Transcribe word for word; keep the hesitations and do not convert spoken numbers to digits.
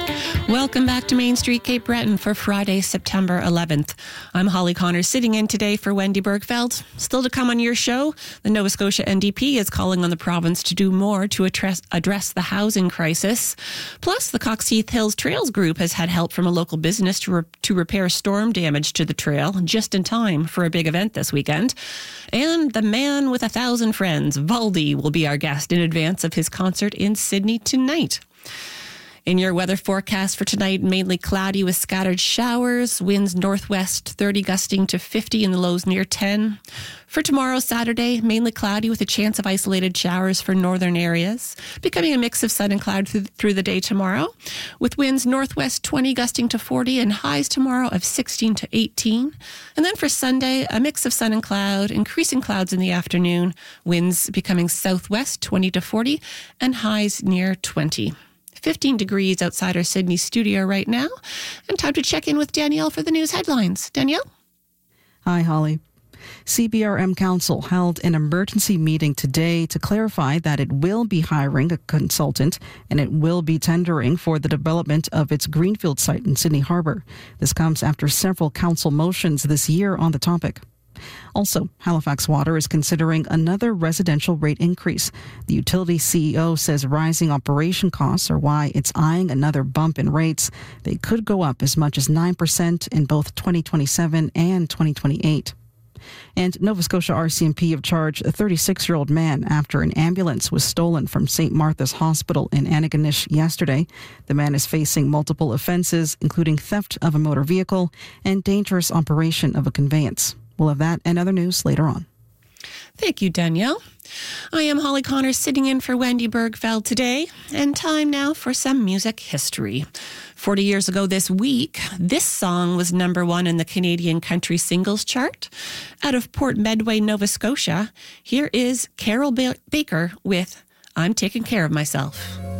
Welcome back to Main Street, Cape Breton for Friday, September eleventh. I'm Holly Connor, sitting in today for Wendy Bergfeld. Still to come on your show, the Nova Scotia N D P is calling on the province to do more to address, address the housing crisis. Plus, the Cox Heath Hills Trails Group has had help from a local business to, re- to repair storm damage to the trail just in time for a big event this weekend. And the man with a thousand friends, Valdi, will be our guest in advance of his concert in Sydney tonight. In your weather forecast for tonight, mainly cloudy with scattered showers, winds northwest thirty gusting to fifty in the lows near ten. For tomorrow, Saturday, mainly cloudy with a chance of isolated showers for northern areas, becoming a mix of sun and cloud through, through the day tomorrow, with winds northwest twenty gusting to forty and highs tomorrow of sixteen to eighteen. And then for Sunday, a mix of sun and cloud, increasing clouds in the afternoon, winds becoming southwest twenty to forty and highs near twenty. fifteen degrees outside our Sydney studio right now. And time to check in with Danielle for the news headlines. Danielle? Hi, Holly. C B R M Council held an emergency meeting today to clarify that it will be hiring a consultant and it will be tendering for the development of its Greenfield site in Sydney Harbour. This comes after several council motions this year on the topic. Also, Halifax Water is considering another residential rate increase. The utility C E O says rising operation costs are why it's eyeing another bump in rates. They could go up as much as nine percent in both twenty twenty-seven and twenty twenty-eight. And Nova Scotia R C M P have charged a thirty-six-year-old man after an ambulance was stolen from Saint Martha's Hospital in Antigonish yesterday. The man is facing multiple offences, including theft of a motor vehicle and dangerous operation of a conveyance. We'll have that and other news later on. Thank you, Danielle. I am Holly Connor, sitting in for Wendy Bergfeld today, and time now for some music history. Forty years ago this week, this song was number one in the Canadian country singles chart. Out of Port Medway, Nova Scotia, here is Carol ba- Baker with I'm Taking Care of Myself.